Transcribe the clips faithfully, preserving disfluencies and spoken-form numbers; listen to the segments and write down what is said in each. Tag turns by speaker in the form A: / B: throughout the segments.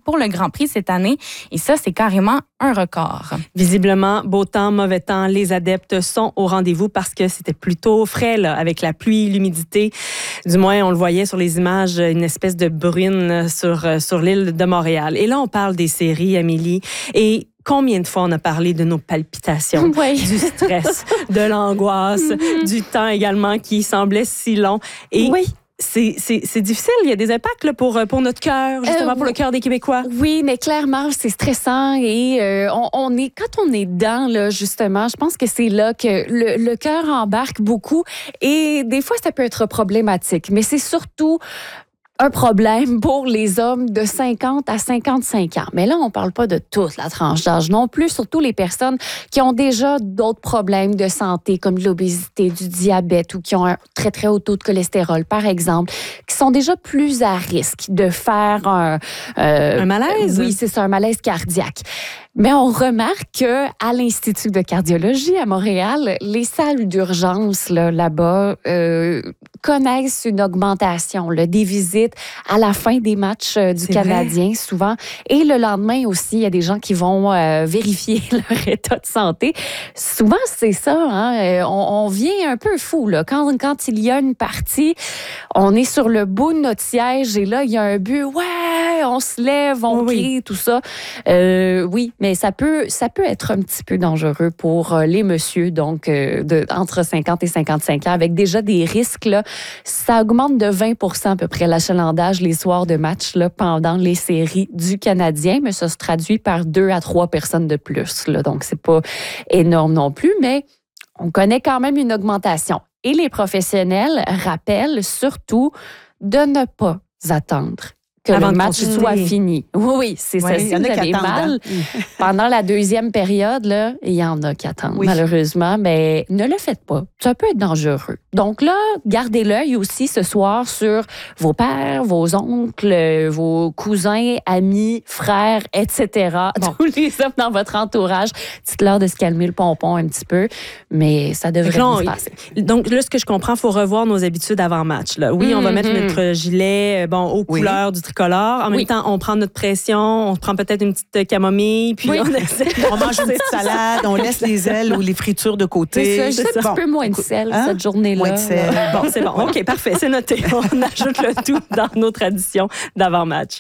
A: pour le Grand Prix cette année. Et ça, c'est carrément un record.
B: Visiblement, beau temps, mauvais temps, les adeptes sont au rendez-vous parce que c'était plutôt frais là, avec la pluie, l'humidité. Du moins, on le voyait sur les images, une espèce de bruine sur, sur l'île de Montréal. Et là, on parle des séries, Amélie. Et combien de fois on a parlé de nos palpitations,
A: oui.
B: du stress, de l'angoisse, mm-hmm. du temps également qui semblait si long. Et
A: oui.
B: C'est, c'est, c'est difficile. Il y a des impacts là, pour, pour notre cœur, justement, euh, pour le cœur des Québécois.
C: Oui, mais clairement, c'est stressant et euh, on, on est, quand on est dedans, là, justement, je pense que c'est là que le, le cœur embarque beaucoup et des fois, ça peut être problématique. Mais c'est surtout un problème pour les hommes de cinquante à cinquante-cinq ans. Mais là, on parle pas de toute la tranche d'âge non plus, surtout les personnes qui ont déjà d'autres problèmes de santé comme de l'obésité, du diabète ou qui ont un très, très haut taux de cholestérol, par exemple, qui sont déjà plus à risque de faire un...
B: Euh, un malaise?
C: Oui, c'est ça, un malaise cardiaque. Mais on remarque que à l'Institut de cardiologie à Montréal, les salles d'urgence là, là-bas euh, connaissent une augmentation là, des visites à la fin des matchs euh, du c'est Canadien, vrai. Souvent. Et le lendemain aussi, il y a des gens qui vont euh, vérifier leur état de santé. Souvent, c'est ça. Hein? On, on vient un peu fou. Là. Quand, quand il y a une partie, on est sur le bout de notre siège et là, il y a un but. Ouais, on se lève, on
B: oui.
C: crie, tout ça. Euh, oui, mais ça peut, ça peut être un petit peu dangereux pour les messieurs, donc euh, de, entre cinquante et cinquante-cinq ans, avec déjà des risques. Là, ça augmente de vingt pour cent à peu près l'achalandage les soirs de match là, pendant les séries du Canadien, mais ça se traduit par deux à trois personnes de plus. Là, donc, c'est pas énorme non plus, mais on connaît quand même une augmentation. Et les professionnels rappellent surtout de ne pas attendre que
B: avant
C: le match soit fini. Oui, oui, c'est
D: ouais,
C: ça. Si vous avez mal, pendant la deuxième période, là, il y en a qui attendent, oui. malheureusement, mais ne le faites pas. Ça peut être dangereux. Donc là, gardez l'œil aussi ce soir sur vos pères, vos oncles, vos cousins, amis, frères, et cetera. Bon. Tous les hommes dans votre entourage. Dites-leur de se calmer le pompon un petit peu, mais ça devrait bien se passer.
B: Donc là, ce que je comprends, il faut revoir nos habitudes avant match. Là. Oui, mm-hmm. on va mettre notre gilet bon, aux oui. couleurs du tricolore. En même oui. temps, on prend notre pression, on prend peut-être une petite camomille, puis
D: oui.
B: on, essaie
D: on mange une petite salade, on laisse les ailes ou les fritures de côté.
C: C'est ça, juste un petit bon. peu moins de sel hein? cette journée-là.
D: Moins de sel.
B: Bon, c'est bon. OK, parfait, c'est noté. On ajoute le tout dans nos traditions d'avant-match.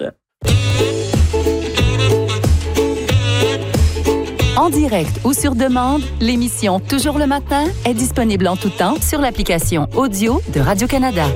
E: En direct ou sur demande, l'émission Toujours le matin est disponible en tout temps sur l'application audio de Radio-Canada.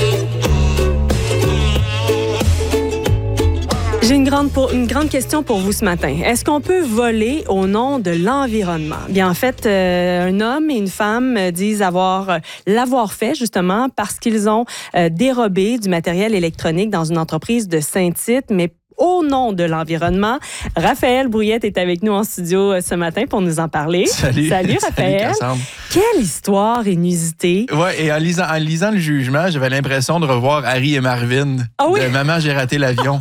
B: J'ai une grande, pour, une grande question pour vous ce matin. Est-ce qu'on peut voler au nom de l'environnement? Bien, en fait, euh, un homme et une femme disent avoir euh, l'avoir fait, justement, parce qu'ils ont euh, dérobé du matériel électronique dans une entreprise de Saint-Tite, mais au nom de l'environnement. Raphaël Brouillette est avec nous en studio ce matin pour nous en parler.
F: Salut.
B: Salut, Raphaël.
F: Salut,
B: quelle histoire inusitée.
F: Oui, et en lisant, en lisant le jugement, j'avais l'impression de revoir Harry et Marvin
B: ah oui?
F: de Maman, j'ai raté l'avion.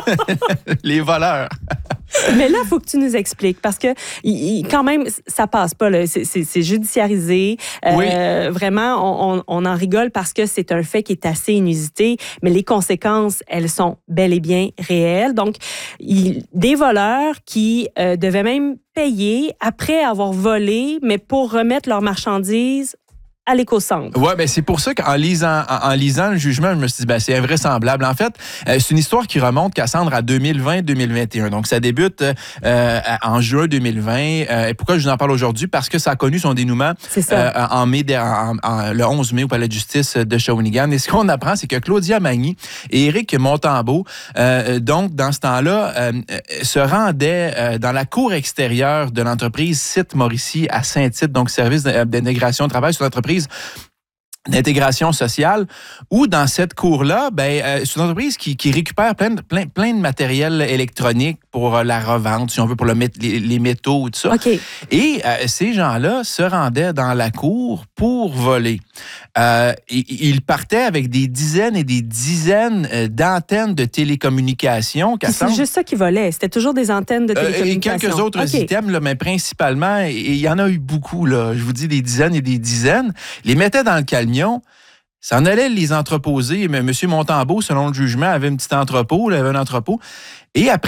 F: Les voleurs.
B: Mais là, il faut que tu nous expliques parce que il, quand même, ça passe pas. Là. C'est, c'est, c'est judiciarisé.
F: Oui.
B: Euh, vraiment, on, on, on en rigole parce que c'est un fait qui est assez inusité, mais les conséquences, elles sont bel et bien réelles. Donc, il, des voleurs qui euh, devaient même payer après avoir volé, mais pour remettre leurs marchandises à l'éco-centre.
F: Oui, bien c'est pour ça qu'en lisant, en, en lisant le jugement, je me suis dit, ben, c'est invraisemblable. En fait, euh, c'est une histoire qui remonte, Cassandre, à deux mille vingt deux mille vingt et un. Donc, ça débute euh, en juin deux mille vingt. Euh, et pourquoi je vous en parle aujourd'hui? Parce que ça a connu son dénouement euh, en mai, en, en, le onze mai au Palais de justice de Shawinigan. Et ce qu'on apprend, c'est que Claudia Magny et Éric Montembeault, euh, donc, dans ce temps-là, euh, se rendaient euh, dans la cour extérieure de l'entreprise Site Mauricie à Saint-Tite, donc service d'intégration de travail sur l'entreprise d'intégration sociale, où dans cette cour-là, ben, euh, c'est une entreprise qui, qui récupère plein de, plein, plein de matériel électronique pour euh, la revente, si on veut, pour le, les, les métaux, tout ça.
B: Okay.
F: Et euh, ces gens-là se rendaient dans la cour pour voler. Euh, ils partaient avec des dizaines et des dizaines d'antennes de télécommunications.
B: C'est juste ça qu'ils volaient. C'était toujours des antennes de télécommunications.
F: Euh, et quelques autres okay. items, là, mais principalement, il y en a eu beaucoup. Là, je vous dis des dizaines et des dizaines. Les mettaient dans le camion. Ça en allait les entreposer. Mais M. Montembeault, selon le jugement, avait un petit entrepôt, il avait un entrepôt. Et après,